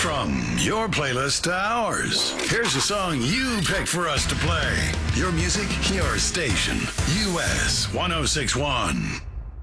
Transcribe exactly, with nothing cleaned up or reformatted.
From your playlist to ours, here's a song you picked for us to play. Your music, your station. U S ten sixty-one.